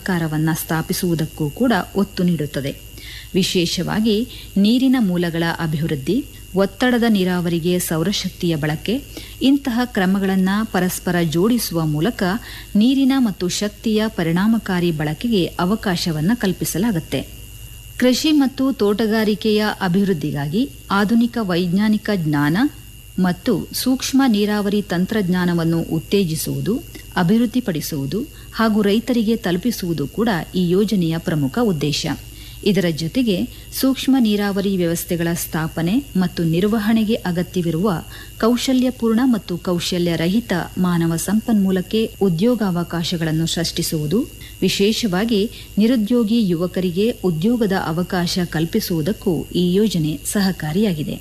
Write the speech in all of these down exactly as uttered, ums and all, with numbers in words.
ಕಾರ್ಯವನ್ನು ಸ್ಥಾಪಿಸುವುದಕ್ಕೂ ಕೂಡ ಒತ್ತು ನೀಡುತ್ತದೆ. ವಿಶೇಷವಾಗಿ ನೀರಿನ ಮೂಲಗಳ ಅಭಿವೃದ್ಧಿ, ಒತ್ತಡದ ನೀರಾವರಿಗೆ ಸೌರಶಕ್ತಿಯ ಬಳಕೆ ಇಂತಹ ಕ್ರಮಗಳನ್ನು ಪರಸ್ಪರ ಜೋಡಿಸುವ ಮೂಲಕ ನೀರಿನ ಮತ್ತು ಶಕ್ತಿಯ ಪರಿಣಾಮಕಾರಿ ಬಳಕೆಗೆ ಅವಕಾಶವನ್ನು ಕಲ್ಪಿಸಲಾಗುತ್ತೆ. ಕೃಷಿ ಮತ್ತು ತೋಟಗಾರಿಕೆಯ ಅಭಿವೃದ್ಧಿಗಾಗಿ ಆಧುನಿಕ ವೈಜ್ಞಾನಿಕ ಜ್ಞಾನ ಮತ್ತು ಸೂಕ್ಷ್ಮ ನೀರಾವರಿ ತಂತ್ರಜ್ಞಾನವನ್ನು ಉತ್ತೇಜಿಸುವುದು, ಅಭಿವೃದ್ಧಿಪಡಿಸುವುದು ಹಾಗೂ ರೈತರಿಗೆ ತಲುಪಿಸುವುದು ಕೂಡ ಈ ಯೋಜನೆಯ ಪ್ರಮುಖ ಉದ್ದೇಶ. ಇದರ ಜೊತೆಗೆ ಸೂಕ್ಷ್ಮ ನೀರಾವರಿ ವ್ಯವಸ್ಥೆಗಳ ಸ್ಥಾಪನೆ ಮತ್ತು ನಿರ್ವಹಣೆಗೆ ಅಗತ್ಯವಿರುವ ಕೌಶಲ್ಯಪೂರ್ಣ ಮತ್ತು ಕೌಶಲ್ಯರಹಿತ ಮಾನವ ಸಂಪನ್ಮೂಲಕ್ಕೆ ಉದ್ಯೋಗಾವಕಾಶಗಳನ್ನು ಸೃಷ್ಟಿಸುವುದು, ವಿಶೇಷವಾಗಿ ನಿರುದ್ಯೋಗಿ ಯುವಕರಿಗೆ ಉದ್ಯೋಗದ ಅವಕಾಶ ಕಲ್ಪಿಸುವುದಕ್ಕೂ ಈ ಯೋಜನೆ ಸಹಕಾರಿಯಾಗಿದೆ.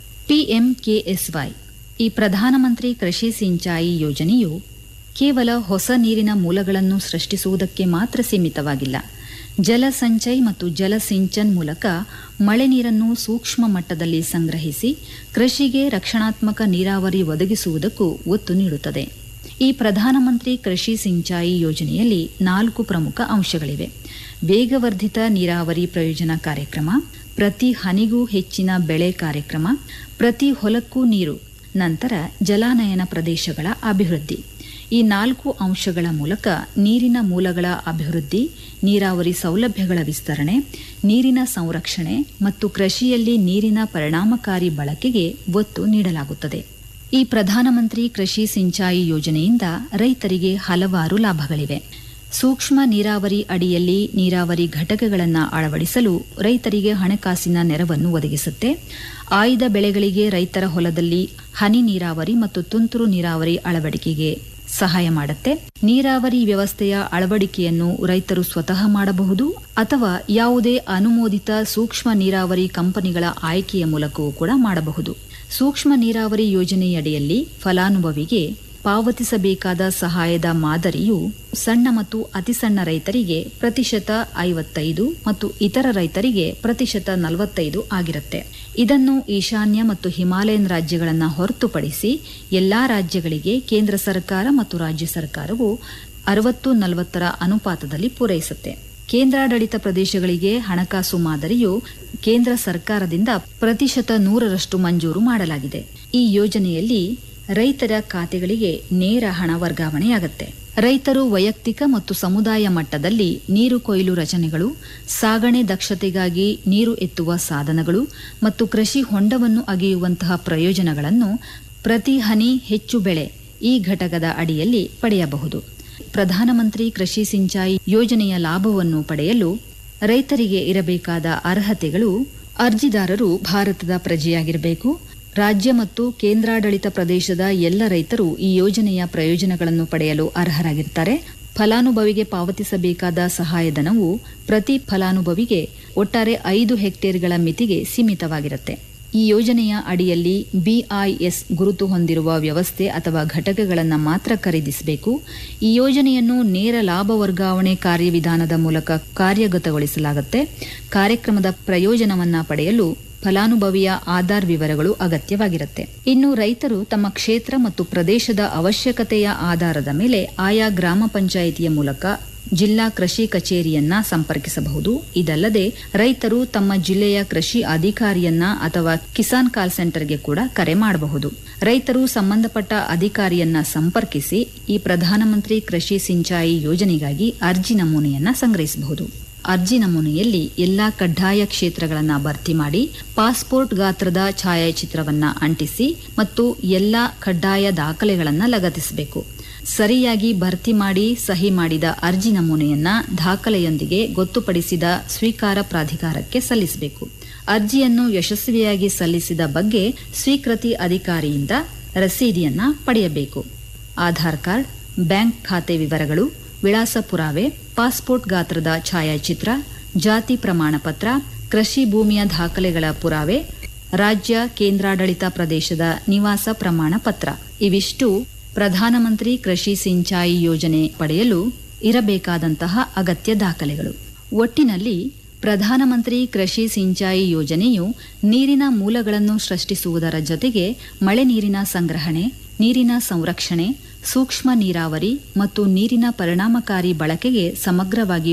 ಪಿಎಂಕೆಎಸ್ವೈ ಈ ಪ್ರಧಾನಮಂತ್ರಿ ಕೃಷಿ ಸಿಂಚಾಯಿ ಯೋಜನೆಯು ಕೇವಲ ಹೊಸ ನೀರಿನ ಮೂಲಗಳನ್ನು ಸೃಷ್ಟಿಸುವುದಕ್ಕೆ ಮಾತ್ರ ಸೀಮಿತವಾಗಿಲ್ಲ. ಜಲ ಸಂಚಯ್ ಮತ್ತು ಜಲ ಸಿಂಚನ್ ಮೂಲಕ ಮಳೆ ನೀರನ್ನು ಸೂಕ್ಷ್ಮ ಮಟ್ಟದಲ್ಲಿ ಸಂಗ್ರಹಿಸಿ ಕೃಷಿಗೆ ರಕ್ಷಣಾತ್ಮಕ ನೀರಾವರಿ ಒದಗಿಸುವುದಕ್ಕೂ ಒತ್ತು ನೀಡುತ್ತದೆ. ಈ ಪ್ರಧಾನಮಂತ್ರಿ ಕೃಷಿ ಸಿಂಚಾಯಿ ಯೋಜನೆಯಲ್ಲಿ ನಾಲ್ಕು ಪ್ರಮುಖ ಅಂಶಗಳಿವೆ. ವೇಗವರ್ಧಿತ ನೀರಾವರಿ ಪ್ರಯೋಜನ ಕಾರ್ಯಕ್ರಮ, ಪ್ರತಿ ಹನಿಗೂ ಹೆಚ್ಚಿನ ಬೆಳೆ ಕಾರ್ಯಕ್ರಮ, ಪ್ರತಿ ಹೊಲಕ್ಕೂ ನೀರು, ನಂತರ ಜಲಾನಯನ ಪ್ರದೇಶಗಳ ಅಭಿವೃದ್ಧಿ. ಈ ನಾಲ್ಕು ಅಂಶಗಳ ಮೂಲಕ ನೀರಿನ ಮೂಲಗಳ ಅಭಿವೃದ್ಧಿ, ನೀರಾವರಿ ಸೌಲಭ್ಯಗಳ ವಿಸ್ತರಣೆ, ನೀರಿನ ಸಂರಕ್ಷಣೆ ಮತ್ತು ಕೃಷಿಯಲ್ಲಿ ನೀರಿನ ಪರಿಣಾಮಕಾರಿ ಬಳಕೆಗೆ ಒತ್ತು ನೀಡಲಾಗುತ್ತದೆ. ಈ ಪ್ರಧಾನಮಂತ್ರಿ ಕೃಷಿ ಸಿಂಚಾಯಿ ಯೋಜನೆಯಿಂದ ರೈತರಿಗೆ ಹಲವಾರು ಲಾಭಗಳಿವೆ. ಸೂಕ್ಷ್ಮ ನೀರಾವರಿ ಅಡಿಯಲ್ಲಿ ನೀರಾವರಿ ಘಟಕಗಳನ್ನು ಅಳವಡಿಸಲು ರೈತರಿಗೆ ಹಣಕಾಸಿನ ನೆರವನ್ನು ಒದಗಿಸುತ್ತೆ. ಆಯ್ದ ಬೆಳೆಗಳಿಗೆ ರೈತರ ಹೊಲದಲ್ಲಿ ಹನಿ ನೀರಾವರಿ ಮತ್ತು ತುಂತುರು ನೀರಾವರಿ ಅಳವಡಿಕೆಗೆ ಸಹಾಯ ಮಾಡುತ್ತೆ. ನೀರಾವರಿ ವ್ಯವಸ್ಥೆಯ ಅಳವಡಿಕೆಯನ್ನು ರೈತರು ಸ್ವತಃ ಮಾಡಬಹುದು ಅಥವಾ ಯಾವುದೇ ಅನುಮೋದಿತ ಸೂಕ್ಷ್ಮ ನೀರಾವರಿ ಕಂಪನಿಗಳ ಆಯ್ಕೆಯ ಮೂಲಕವೂ ಕೂಡ ಮಾಡಬಹುದು. ಸೂಕ್ಷ್ಮ ನೀರಾವರಿ ಯೋಜನೆಯಡಿಯಲ್ಲಿ ಫಲಾನುಭವಿಗೆ ಪಾವತಿಸಬೇಕಾದ ಸಹಾಯದ ಮಾದರಿಯು ಸಣ್ಣ ಮತ್ತು ಅತಿಸಣ್ಣ ರೈತರಿಗೆ ಪ್ರತಿಶತ ಐವತ್ತೈದು ಮತ್ತು ಇತರ ರೈತರಿಗೆ ಪ್ರತಿಶತ ನಲವತ್ತೈದು ಆಗಿರುತ್ತೆ. ಇದನ್ನು ಈಶಾನ್ಯ ಮತ್ತು ಹಿಮಾಲಯನ್ ರಾಜ್ಯಗಳನ್ನು ಹೊರತುಪಡಿಸಿ ಎಲ್ಲಾ ರಾಜ್ಯಗಳಿಗೆ ಕೇಂದ್ರ ಸರ್ಕಾರ ಮತ್ತು ರಾಜ್ಯ ಸರ್ಕಾರವು ಅರವತ್ತು ನಲವತ್ತರ ಅನುಪಾತದಲ್ಲಿ ಪೂರೈಸುತ್ತೆ. ಕೇಂದ್ರಾಡಳಿತ ಪ್ರದೇಶಗಳಿಗೆ ಹಣಕಾಸು ಮಾದರಿಯು ಕೇಂದ್ರ ಸರ್ಕಾರದಿಂದ ಪ್ರತಿಶತ ನೂರರಷ್ಟು ಮಂಜೂರು ಮಾಡಲಾಗಿದೆ. ಈ ಯೋಜನೆಯಲ್ಲಿ ರೈತರ ಖಾತೆಗಳಿಗೆ ನೇರ ಹಣ ವರ್ಗಾವಣೆಯಾಗುತ್ತೆ. ರೈತರು ವೈಯಕ್ತಿಕ ಮತ್ತು ಸಮುದಾಯ ಮಟ್ಟದಲ್ಲಿ ನೀರು ಕೊಯ್ಲು ರಚನೆಗಳು, ಸಾಗಣೆ ದಕ್ಷತೆಗಾಗಿ ನೀರು ಎತ್ತುವ ಸಾಧನಗಳು ಮತ್ತು ಕೃಷಿ ಹೊಂಡವನ್ನು ಅಗೆಯುವಂತಹ ಪ್ರಯೋಜನಗಳನ್ನು ಪ್ರತಿ ಹನಿ ಹೆಚ್ಚು ಬೆಳೆ ಈ ಘಟಕದ ಅಡಿಯಲ್ಲಿ ಪಡೆಯಬಹುದು. ಪ್ರಧಾನಮಂತ್ರಿ ಕೃಷಿ ಸಿಂಚಾಯಿ ಯೋಜನೆಯ ಲಾಭವನ್ನು ಪಡೆಯಲು ರೈತರಿಗೆ ಇರಬೇಕಾದ ಅರ್ಹತೆಗಳು: ಅರ್ಜಿದಾರರು ಭಾರತದ ಪ್ರಜೆಯಾಗಿರಬೇಕು. ರಾಜ್ಯ ಮತ್ತು ಕೇಂದ್ರಾಡಳಿತ ಪ್ರದೇಶದ ಎಲ್ಲ ರೈತರು ಈ ಯೋಜನೆಯ ಪ್ರಯೋಜನಗಳನ್ನು ಪಡೆಯಲು ಅರ್ಹರಾಗಿರ್ತಾರೆ. ಫಲಾನುಭವಿಗೆ ಪಾವತಿಸಬೇಕಾದ ಸಹಾಯಧನವು ಪ್ರತಿ ಫಲಾನುಭವಿಗೆ ಒಟ್ಟಾರೆ ಐದು ಹೆಕ್ಟೇರ್ಗಳ ಮಿತಿಗೆ ಸೀಮಿತವಾಗಿರುತ್ತೆ. ಈ ಯೋಜನೆಯ ಅಡಿಯಲ್ಲಿ ಬಿಐಎಸ್ ಗುರುತು ಹೊಂದಿರುವ ವ್ಯವಸ್ಥೆ ಅಥವಾ ಘಟಕಗಳನ್ನು ಮಾತ್ರ ಖರೀದಿಸಬೇಕು. ಈ ಯೋಜನೆಯನ್ನು ನೇರ ಲಾಭ ವರ್ಗಾವಣೆ ಕಾರ್ಯವಿಧಾನದ ಮೂಲಕ ಕಾರ್ಯಗತಗೊಳಿಸಲಾಗುತ್ತೆ. ಕಾರ್ಯಕ್ರಮದ ಪ್ರಯೋಜನವನ್ನ ಪಡೆಯಲು ಫಲಾನುಭವಿಯ ಆಧಾರ್ ವಿವರಗಳು ಅಗತ್ಯವಾಗಿರುತ್ತೆ. ಇನ್ನು ರೈತರು ತಮ್ಮ ಕ್ಷೇತ್ರ ಮತ್ತು ಪ್ರದೇಶದ ಅವಶ್ಯಕತೆಯ ಆಧಾರದ ಮೇಲೆ ಆಯಾ ಗ್ರಾಮ ಪಂಚಾಯಿತಿಯ ಮೂಲಕ ಜಿಲ್ಲಾ ಕೃಷಿ ಕಚೇರಿಯನ್ನ ಸಂಪರ್ಕಿಸಬಹುದು. ಇದಲ್ಲದೆ ರೈತರು ತಮ್ಮ ಜಿಲ್ಲೆಯ ಕೃಷಿ ಅಧಿಕಾರಿಯನ್ನ ಅಥವಾ ಕಿಸಾನ್ ಕಾಲ್ ಸೆಂಟರ್ಗೆ ಕೂಡ ಕರೆ ಮಾಡಬಹುದು. ರೈತರು ಸಂಬಂಧಪಟ್ಟ ಅಧಿಕಾರಿಯನ್ನ ಸಂಪರ್ಕಿಸಿ ಈ ಪ್ರಧಾನಮಂತ್ರಿ ಕೃಷಿ ಸಿಂಚಾಯಿ ಯೋಜನೆಗಾಗಿ ಅರ್ಜಿ ನಮೂನೆಯನ್ನ ಸಂಗ್ರಹಿಸಬಹುದು. ಅರ್ಜಿ ನಮೂನೆಯಲ್ಲಿ ಎಲ್ಲಾ ಕಡ್ಡಾಯ ಕ್ಷೇತ್ರಗಳನ್ನು ಭರ್ತಿ ಮಾಡಿ ಪಾಸ್ಪೋರ್ಟ್ ಗಾತ್ರದ ಛಾಯಾಚಿತ್ರವನ್ನ ಅಂಟಿಸಿ ಮತ್ತು ಎಲ್ಲಾ ಕಡ್ಡಾಯ ದಾಖಲೆಗಳನ್ನು ಲಗತ್ತಿಸಬೇಕು. ಸರಿಯಾಗಿ ಭರ್ತಿ ಮಾಡಿ ಸಹಿ ಮಾಡಿದ ಅರ್ಜಿ ನಮೂನೆಯನ್ನ ದಾಖಲೆಯೊಂದಿಗೆ ಗೊತ್ತುಪಡಿಸಿದ ಸ್ವೀಕಾರ ಪ್ರಾಧಿಕಾರಕ್ಕೆ ಸಲ್ಲಿಸಬೇಕು. ಅರ್ಜಿಯನ್ನು ಯಶಸ್ವಿಯಾಗಿ ಸಲ್ಲಿಸಿದ ಬಗ್ಗೆ ಸ್ವೀಕೃತಿ ಅಧಿಕಾರಿಯಿಂದ ರಸೀದಿಯನ್ನ ಪಡೆಯಬೇಕು. ಆಧಾರ್ ಕಾರ್ಡ್, ಬ್ಯಾಂಕ್ ಖಾತೆ ವಿವರಗಳು, ವಿಳಾಸ ಪುರಾವೆ, ಪಾಸ್ಪೋರ್ಟ್ ಗಾತ್ರದ ಛಾಯಾಚಿತ್ರ, ಜಾತಿ ಪ್ರಮಾಣ ಪತ್ರ, ಕೃಷಿ ಭೂಮಿಯ ದಾಖಲೆಗಳ ಪುರಾವೆ, ರಾಜ್ಯ ಕೇಂದ್ರಾಡಳಿತ ಪ್ರದೇಶದ ನಿವಾಸ ಪ್ರಮಾಣ ಪತ್ರ ಇವಿಷ್ಟು ಪ್ರಧಾನಮಂತ್ರಿ ಕೃಷಿ ಸಿಂಚಾಯಿ ಯೋಜನೆ ಪಡೆಯಲು ಇರಬೇಕಾದಂತಹ ಅಗತ್ಯ ದಾಖಲೆಗಳು. ಒಟ್ಟಿನಲ್ಲಿ ಪ್ರಧಾನಮಂತ್ರಿ ಕೃಷಿ ಸಿಂಚಾಯಿ ಯೋಜನೆಯು ನೀರಿನ ಮೂಲಗಳನ್ನು ಸೃಷ್ಟಿಸುವುದರ ಜೊತೆಗೆ ಮಳೆ ನೀರಿನ ಸಂಗ್ರಹಣೆ, ನೀರಿನ ಸಂರಕ್ಷಣೆ, ಸೂಕ್ಷ್ಮ ನೀರಾವರಿ ಮತ್ತು ನೀರಿನ ಪರಿಣಾಮಕಾರಿ ಬಳಕೆಗೆ ಸಮಗ್ರವಾಗಿ